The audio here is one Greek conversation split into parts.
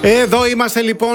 Εδώ είμαστε λοιπόν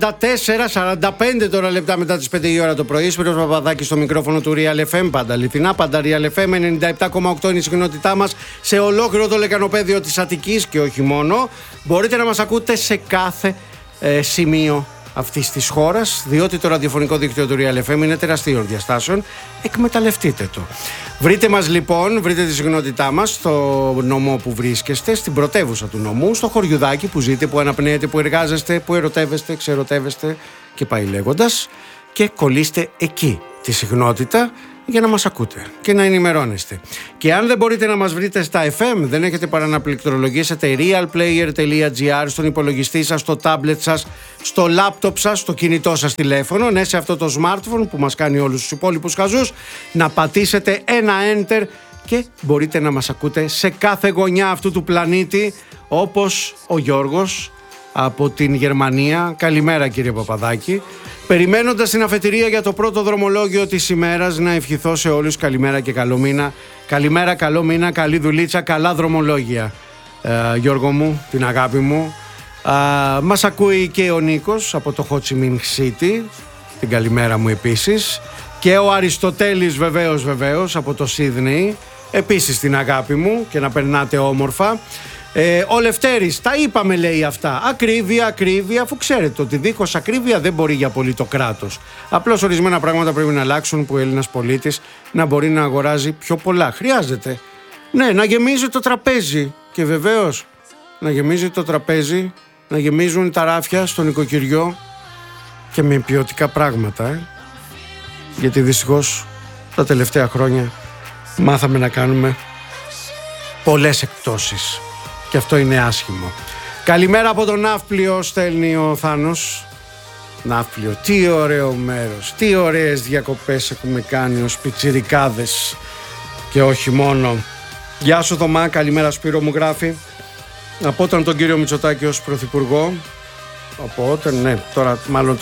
44-45 τώρα λεπτά μετά τις 5 η ώρα το πρωί. Σπύρος Παπαδάκης στο μικρόφωνο του Real FM. Πάντα αληθινά, πάντα Real FM. 97,8 είναι η συχνότητά μας σε ολόκληρο το λεκανοπέδιο της Αττικής και όχι μόνο. Μπορείτε να μας ακούτε σε κάθε σημείο αυτής της χώρας, διότι το ραδιοφωνικό δίκτυο του Real FM είναι τεραστίων διαστάσεων. Εκμεταλλευτείτε το. Βρείτε μας λοιπόν, βρείτε τη συχνότητά μας στο νομό που βρίσκεστε, στην πρωτεύουσα του νομού, στο χωριουδάκι που ζείτε, που αναπνέετε, που εργάζεστε, που ερωτεύεστε, ξερωτεύεστε και πάει λέγοντας, και κολλήστε εκεί τη συχνότητα για να μας ακούτε και να ενημερώνεστε. Και αν δεν μπορείτε να μας βρείτε στα FM, δεν έχετε παρά να πληκτρολογήσετε realplayer.gr στον υπολογιστή σας, στο tablet σας, στο laptop σας, στο κινητό σας τηλέφωνο, ναι, σε αυτό το smartphone που μας κάνει όλους τους υπόλοιπους χαζούς, να πατήσετε ένα enter και μπορείτε να μας ακούτε σε κάθε γωνιά αυτού του πλανήτη, όπως ο Γιώργος από την Γερμανία. Καλημέρα κύριε Παπαδάκη. Περιμένοντας την αφετηρία για το πρώτο δρομολόγιο της ημέρας, να ευχηθώ σε όλους καλημέρα και καλό μήνα. Καλημέρα, καλό μήνα, καλή δουλίτσα, καλά δρομολόγια. Γιώργο μου, την αγάπη μου. Μας ακούει και ο Νίκος από το Ho Chi Minh City, την καλημέρα μου επίσης. Και ο Αριστοτέλης βεβαίως από το Σίδνεϊ, επίσης την αγάπη μου, και να περνάτε όμορφα. Ο Λευτέρης, τα είπαμε λέει αυτά. Ακρίβεια, αφού ξέρετε ότι δίχως ακρίβεια δεν μπορεί για πολύ το κράτος. Απλώς ορισμένα πράγματα πρέπει να αλλάξουν, που ο Έλληνας πολίτης να μπορεί να αγοράζει πιο πολλά. Χρειάζεται, ναι, να γεμίζει το τραπέζι. Και βεβαίως να γεμίζει το τραπέζι, να γεμίζουν τα ράφια στο νοικοκυριό και με ποιοτικά πράγματα. Γιατί δυστυχώς τα τελευταία χρόνια μάθαμε να κάνουμε πολλές εκπτώσεις. Και αυτό είναι άσχημο. Καλημέρα από το Ναύπλιο, στέλνει ο Θάνος. Ναύπλιο, τι ωραίο μέρος, τι ωραίες διακοπές έχουμε κάνει ως πιτσιρικάδες και όχι μόνο. Γεια σου Θωμά, καλημέρα Σπύρο μου, γράφει. Από όταν τον κύριο Μητσοτάκη ως πρωθυπουργό, από όταν, ναι, τώρα μάλλον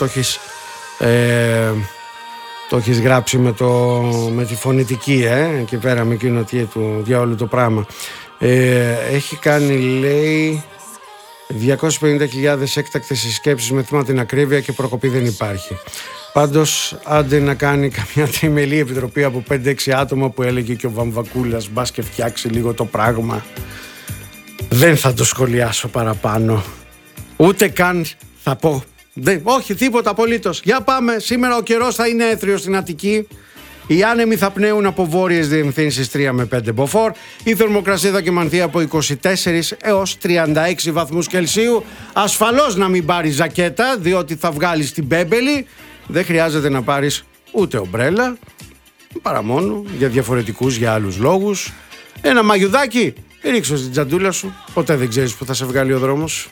το έχεις γράψει με τη φωνητική, εκεί πέρα με εκείνο του διάολου το πράγμα. Έχει κάνει, λέει, 250.000 έκτακτες συσκέψεις με θύμα την ακρίβεια και προκοπή δεν υπάρχει. Πάντως, άντε να κάνει καμιά τριμελή επιτροπή από 5-6 άτομα, που έλεγε και ο Βαμβακούλας, μπας και φτιάξει λίγο το πράγμα. Δεν θα το σχολιάσω παραπάνω. Ούτε καν θα πω. Όχι, τίποτα απολύτως. Για πάμε. Σήμερα ο καιρός θα είναι έθριος στην Αττική. Οι άνεμοι θα πνέουν από βόρειες διευθύνσεις 3 με 5 μποφόρ. Η θερμοκρασία θα κυμανθεί από 24 έως 36 βαθμούς Κελσίου. Ασφαλώς να μην πάρεις ζακέτα, διότι θα βγάλεις την μπέμπελη. Δεν χρειάζεται να πάρεις ούτε ομπρέλα, παρά μόνο για διαφορετικούς, για άλλους λόγους. Ένα μαγιουδάκι, ρίξω στην τζαντούλα σου. Ποτέ δεν ξέρεις που θα σε βγάλει ο δρόμος.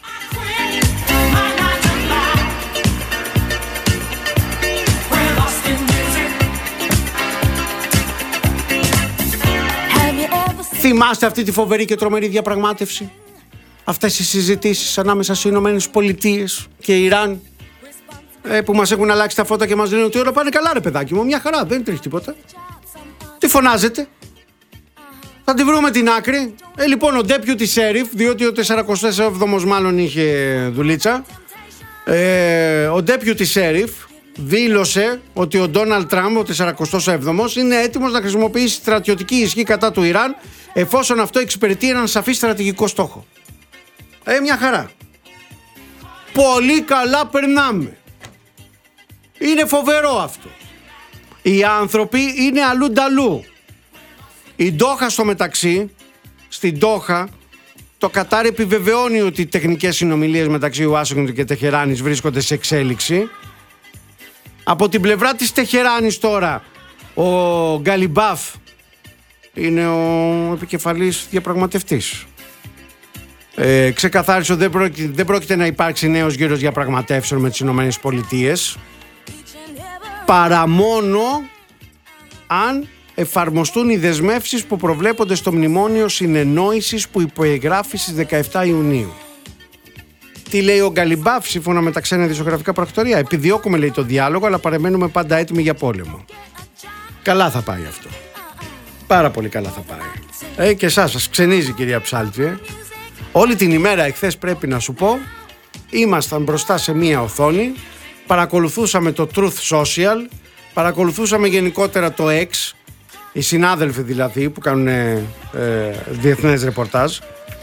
Θυμάστε αυτή τη φοβερή και τρομερή διαπραγμάτευση, αυτές οι συζητήσεις ανάμεσα στις Ηνωμένες Πολιτείες και Ιράν, που μας έχουν αλλάξει τα φώτα και μας λένε ότι όλα πάνε καλά ρε παιδάκι μου, μια χαρά, δεν τρέχει τίποτα. Τι φωνάζετε? Θα τη βρούμε την άκρη. Λοιπόν, ο deputy sheriff, διότι ο 47ος μάλλον είχε δουλίτσα, ο deputy sheriff δήλωσε ότι ο Ντόναλντ Τραμπ, ο 47ος, είναι έτοιμος να χρησιμοποιήσει στρατιωτική ισχύ κατά του Ιράν, εφόσον αυτό εξυπηρετεί έναν σαφή στρατηγικό στόχο. Μια χαρά. Πολύ καλά περνάμε. Είναι φοβερό αυτό. Οι άνθρωποι είναι αλλού-νταλού. Η Ντόχα στο μεταξύ, στην Ντόχα, το Κατάρ επιβεβαιώνει ότι οι τεχνικές συνομιλίες μεταξύ Ουάσιγκτον και Τεχεράνης βρίσκονται σε εξέλιξη. Από την πλευρά της Τεχεράνης τώρα, ο Γκαλιμπάφ είναι ο επικεφαλής διαπραγματευτής. Ξεκαθάρισε ότι δεν πρόκειται να υπάρξει νέος γύρος διαπραγματεύσεων με τις Ηνωμένες Πολιτείες, παρά μόνο αν εφαρμοστούν οι δεσμεύσεις που προβλέπονται στο μνημόνιο συνεννόησης που υπογράφει στις 17 Ιουνίου. Τι λέει ο Γκαλιμπάφ, σύμφωνα με τα ξένα δισογραφικά πρακτορία? Επιδιώκουμε, λέει, το διάλογο, αλλά παραμένουμε πάντα έτοιμοι για πόλεμο. Καλά θα πάει αυτό. Πάρα πολύ καλά θα πάει. Και εσάς σας ξενίζει, κυρία Ψάλτη. Όλη την ημέρα εχθές, πρέπει να σου πω, ήμασταν μπροστά σε μία οθόνη, παρακολουθούσαμε το Truth Social, παρακολουθούσαμε γενικότερα το X, οι συνάδελφοι δηλαδή που κάνουν διεθνές ρεπορτάζ,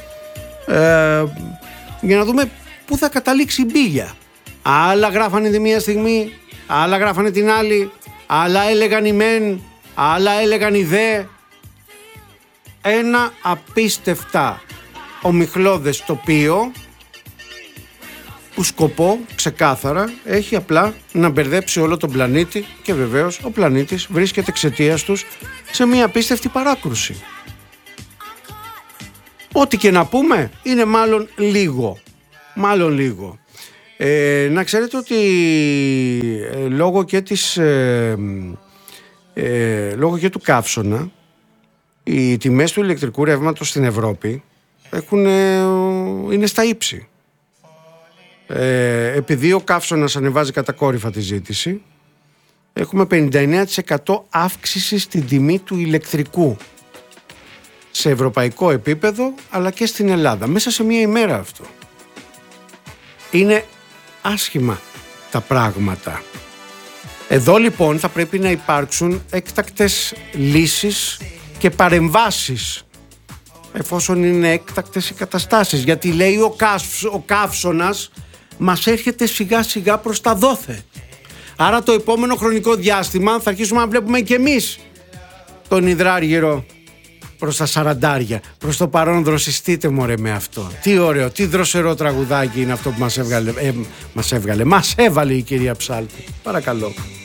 για να δούμε πού θα καταλήξει η μπίλια. Άλλα γράφανε τη μία στιγμή, άλλα γράφανε την άλλη, άλλα έλεγαν οι μεν, άλλα έλεγαν οι δε. Ένα απίστευτα ομιχλώδες τοπίο που σκοπό ξεκάθαρα έχει απλά να μπερδέψει όλο τον πλανήτη, και βεβαίως ο πλανήτης βρίσκεται εξαιτίας τους σε μια απίστευτη παράκρουση. Ό,τι και να πούμε είναι μάλλον λίγο. Να ξέρετε ότι λόγω και του καύσωνα, οι τιμές του ηλεκτρικού ρεύματος στην Ευρώπη είναι στα ύψη. Επειδή ο καύσωνας ανεβάζει κατακόρυφα τη ζήτηση, έχουμε 59% αύξηση στην τιμή του ηλεκτρικού σε ευρωπαϊκό επίπεδο, αλλά και στην Ελλάδα, μέσα σε μία ημέρα αυτό. Είναι άσχημα τα πράγματα. Εδώ λοιπόν θα πρέπει να υπάρξουν έκτακτες λύσεις και παρεμβάσεις, εφόσον είναι έκτακτες οι καταστάσεις, γιατί λέει ο καύσωνας μας έρχεται σιγά σιγά προς τα δόθε. Άρα το επόμενο χρονικό διάστημα θα αρχίσουμε να βλέπουμε και εμείς τον υδράργυρο προς τα 40. Προς το παρόν δροσιστείτε μωρέ με αυτό. Τι ωραίο, τι δροσερό τραγουδάκι είναι αυτό που μας έβαλε η κυρία Ψάλτη. Παρακαλώ.